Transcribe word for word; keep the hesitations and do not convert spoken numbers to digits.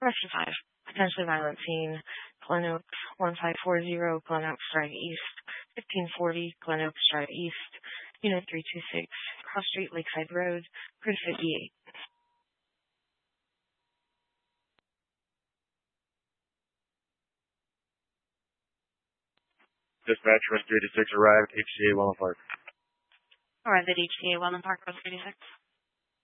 Direction five, potentially violent scene, Glen Oaks, one five four zero, Glen Oaks Drive East, fifteen forty, Glen Oaks Drive East, Unit three two six, Cross Street, Lakeside Road, Code fifty-eight. Dispatch, West three eighty-six arrived, H C A Walnut Park. Arrived at H C A Wellman Park, West thirty-six.